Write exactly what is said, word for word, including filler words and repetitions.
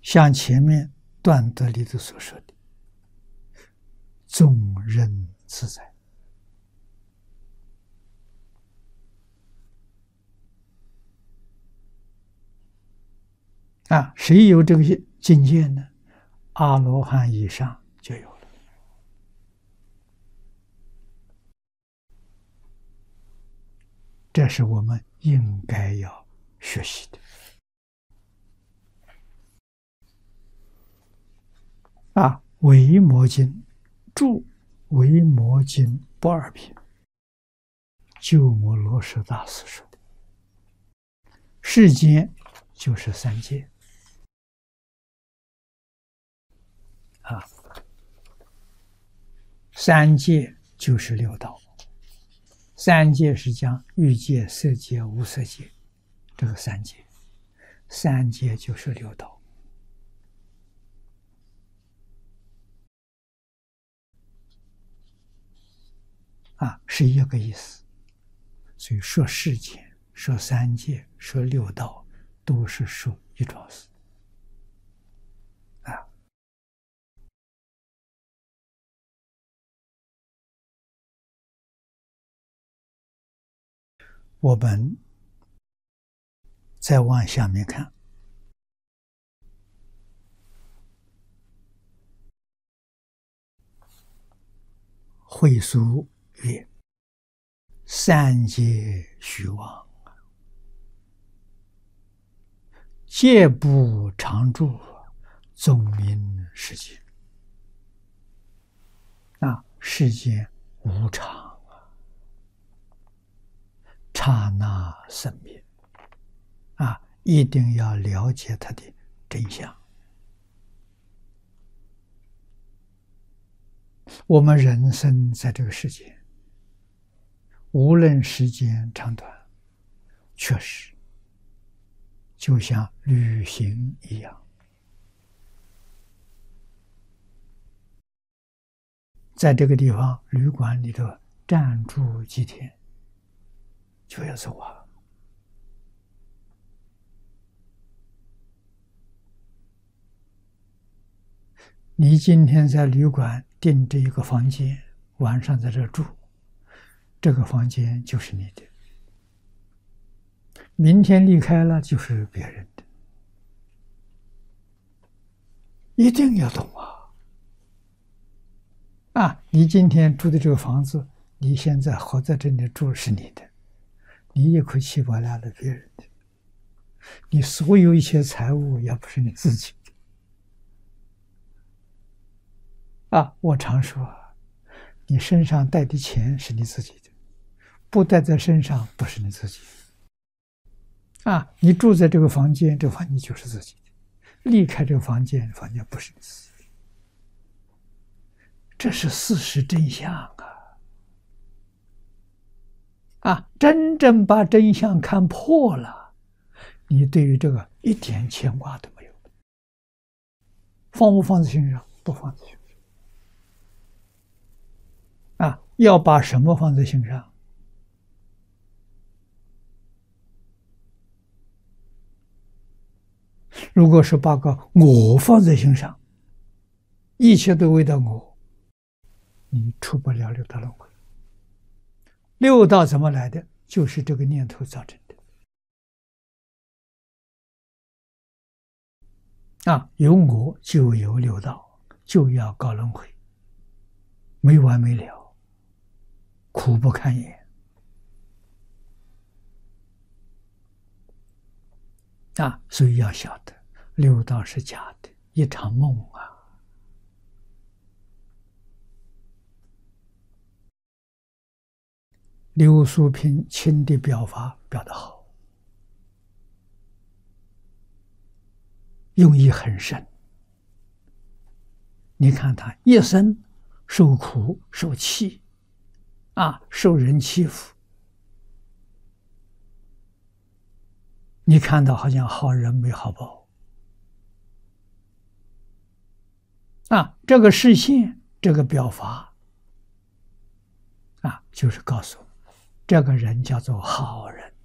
像前面段德里头所说的，纵任自在。啊，谁有这个境界呢？阿罗汉以上就有了。这是我们应该要学习的。啊，维摩经注维摩经不二品，鸠摩罗什大师说的：世间就是三界。啊，三界就是六道。三界是讲欲界、色界、无色界，这个三界，三界就是六道。啊，是一个意思。所以说世间、说三界、说六道，都是说一桩事。啊，我们再往下面看，慧疏曰：三界虚妄，戒不常住，纵名世界。啊，世间无常啊，刹那生灭啊，一定要了解它的真相。我们人生在这个世界，无论时间长短，确实就像旅行一样。在这个地方旅馆里头暂住几天，就要走啊。你今天在旅馆订这一个房间，晚上在这住，这个房间就是你的。明天离开了就是别人的，一定要懂啊！啊，你今天住的这个房子，你现在还在这里住是你的，你一口气把来了别人的，你所有一切财物也不是你自己的。啊，我常说，你身上带的钱是你自己的，不带在身上不是你自己的。啊，你住在这个房间，这个房间就是自己的；离开这个房间，房间不是你自己的。这是事实真相啊！啊，真正把真相看破了，你对于这个一点牵挂都没有。放不放在心上？不放在心上。啊，要把什么放在心上？如果是把个我放在心上，一切都为了我，你出不了六道轮回。六道怎么来的？就是这个念头造成的。啊，有我就有六道，就要搞轮回，没完没了，苦不堪言。啊，所以要晓得，六道是假的，一场梦啊。刘淑平清的表法表得好，用意很深。你看他一生受苦受气，啊，受人欺负，你看到好像好人没好报。啊，这个示现，这个表法，啊，就是告诉我们，这个人叫做好人。